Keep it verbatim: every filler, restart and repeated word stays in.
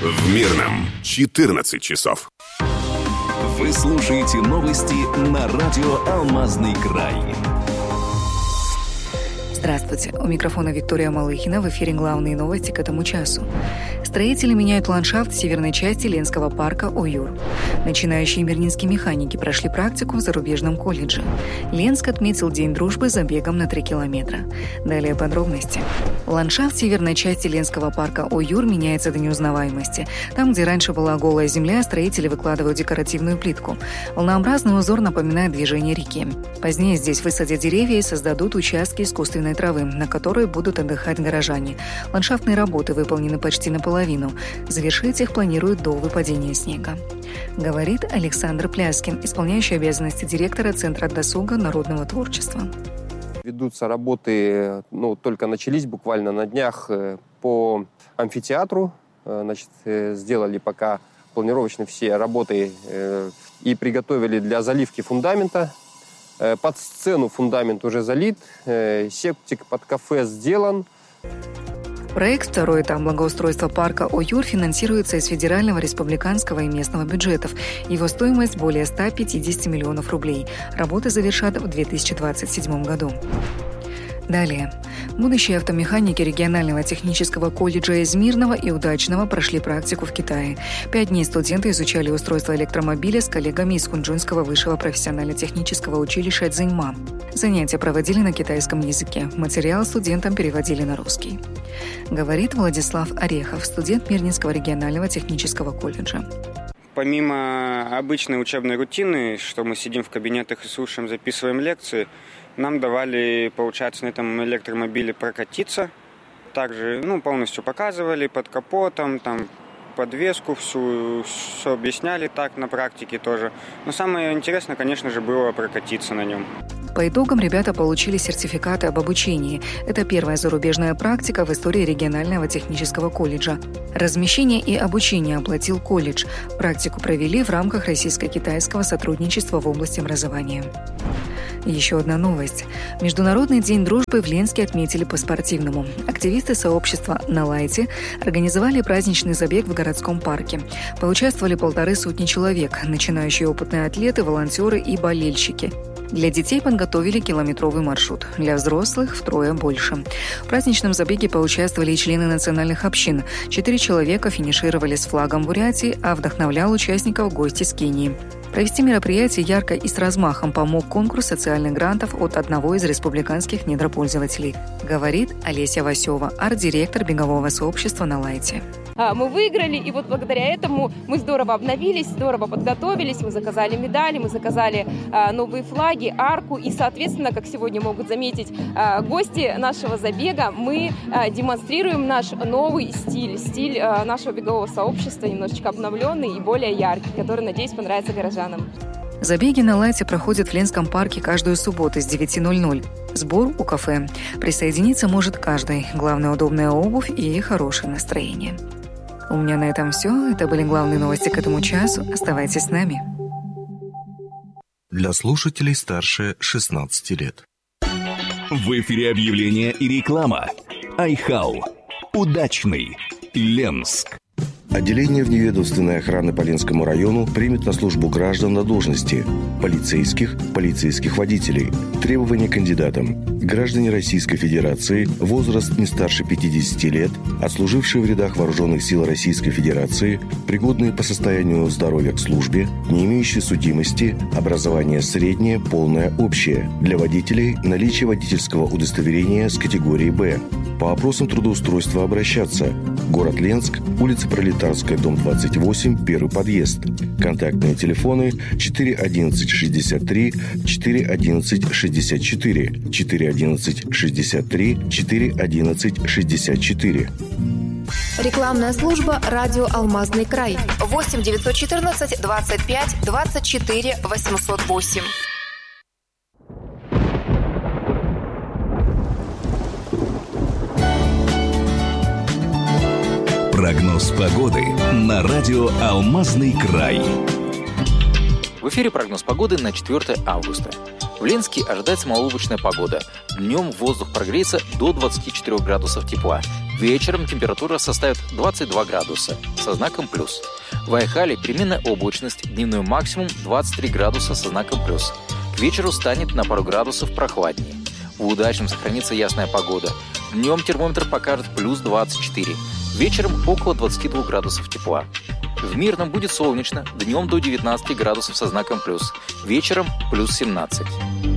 В Мирном четырнадцать часов. Вы слушаете новости на радио «Алмазный край». Здравствуйте. У микрофона Виктория Малыхина. В эфире главные новости к этому часу. Строители меняют ландшафт северной части Ленского парка «Оюр». Начинающие мирнинские механики прошли практику в зарубежном колледже. Ленск отметил День дружбы забегом на три километра. Далее подробности. Ландшафт северной части Ленского парка «Оюр» меняется до неузнаваемости. Там, где раньше была голая земля, строители выкладывают декоративную плитку. Волнообразный узор напоминает движение реки. Позднее здесь высадят деревья и создадут участки искусственной травы, на которые будут отдыхать горожане. Ландшафтные работы выполнены почти наполовину. Завершить их планируют до выпадения снега. Говорит Александр Пляскин, исполняющий обязанности директора Центра досуга народного творчества. Ведутся работы, ну, только начались буквально на днях по амфитеатру. Значит, сделали пока планировочно все работы и приготовили для заливки фундамента. Под сцену фундамент уже залит, септик под кафе сделан. Проект «Второй этап благоустройства парка «Оюр» финансируется из федерального, республиканского и местного бюджетов. Его стоимость более ста пятидесяти миллионов рублей. Работы завершат в две тысячи двадцать седьмом году. Далее. Будущие автомеханики регионального технического колледжа из Мирного и Удачного прошли практику в Китае. Пять дней студенты изучали устройство электромобиля с коллегами из Хунчжунского высшего профессионально-технического училища Цзиньма. Занятия проводили на китайском языке. Материал студентам переводили на русский. Говорит Владислав Орехов, студент Мирнинского регионального технического колледжа. Помимо обычной учебной рутины, что мы сидим в кабинетах и слушаем, записываем лекции, нам давали, получается, на этом электромобиле прокатиться. Также, ну, полностью показывали под капотом, там, подвеску всю, все объясняли так на практике тоже. Но самое интересное, конечно же, было прокатиться на нем. По итогам ребята получили сертификаты об обучении. Это первая зарубежная практика в истории регионального технического колледжа. Размещение и обучение оплатил колледж. Практику провели в рамках российско-китайского сотрудничества в области образования. Еще одна новость. Международный день дружбы в Ленске отметили по-спортивному. Активисты сообщества «На лайте» организовали праздничный забег в городском парке. Поучаствовали полторы сотни человек, начинающие опытные атлеты, волонтеры и болельщики. Для детей подготовили километровый маршрут, для взрослых втрое больше. В праздничном забеге поучаствовали и члены национальных общин. Четыре человека финишировали с флагом Бурятии, а вдохновлял участников гость из Кении. Провести мероприятие ярко и с размахом помог конкурс социальных грантов от одного из республиканских недропользователей, говорит Олеся Васева, арт-директор бегового сообщества «На лайте». Мы выиграли, и вот благодаря этому мы здорово обновились, здорово подготовились, мы заказали медали, мы заказали новые флаги, арку, и, соответственно, как сегодня могут заметить гости нашего забега, мы демонстрируем наш новый стиль, стиль нашего бегового сообщества, немножечко обновленный и более яркий, который, надеюсь, понравится горожанам. Забеги на лайте проходят в Ленском парке каждую субботу с девяти ноль-ноль. Сбор у кафе. Присоединиться может каждый. Главное, удобная обувь и хорошее настроение. У меня на этом все. Это были главные новости к этому часу. Оставайтесь с нами. Для слушателей старше шестнадцати лет. В эфире объявления и реклама. Айхау. Удачный. Ленск. Отделение вневедомственной охраны по Ленскому району примет на службу граждан на должности полицейских, полицейских водителей. Требования кандидатам. Граждане Российской Федерации, возраст не старше пятидесяти лет, отслужившие в рядах Вооруженных сил Российской Федерации, пригодные по состоянию здоровья к службе, не имеющие судимости, образование среднее, полное, общее. Для водителей наличие водительского удостоверения с категории «Б». По вопросам трудоустройства обращаться. Город Ленск, улица Пролетарская, дом двадцать восемь, первый подъезд. Контактные телефоны четыре одиннадцать шестьдесят три, четыре одиннадцать шестьдесят четыре, четыре одиннадцать шестьдесят три, четыре одиннадцать шестьдесят четыре. Рекламная служба «Радио Алмазный край». восемь девятьсот четырнадцать двадцать пять двадцать четыре восемьсот восемь. Прогноз погоды на радио «Алмазный край». В эфире прогноз погоды на четвёртое августа. В Ленске ожидается малооблачная погода. Днем воздух прогреется до двадцати четырёх градусов тепла. Вечером температура составит двадцать два градуса со знаком плюс. В Айхале переменная облачность, дневной максимум двадцать три градуса со знаком плюс. К вечеру станет на пару градусов прохладнее. В Удачном сохранится ясная погода. Днем термометр покажет плюс двадцать четыре. Вечером около двадцати двух градусов тепла. В Мирном будет солнечно, днем до девятнадцати градусов со знаком плюс. Вечером плюс семнадцать.